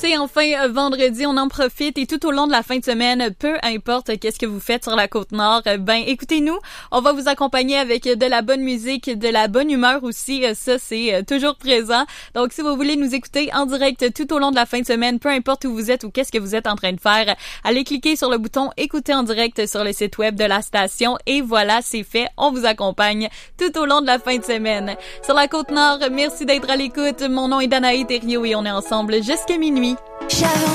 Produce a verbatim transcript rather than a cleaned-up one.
C'est enfin euh, vendredi, on en profite et tout au long de la fin de semaine, peu importe qu'est-ce que vous faites sur la Côte-Nord, euh, ben écoutez-nous, on va vous accompagner avec de la bonne musique, de la bonne humeur aussi, euh, ça c'est euh, toujours présent. Donc si vous voulez nous écouter en direct tout au long de la fin de semaine, peu importe où vous êtes ou qu'est-ce que vous êtes en train de faire, allez cliquer sur le bouton écouter en direct sur le site web de la station et voilà, c'est fait, on vous accompagne tout au long de la fin de semaine. Sur la Côte-Nord, merci d'être à l'écoute, mon nom est Danae Thériault et on est ensemble jusqu'à minuit.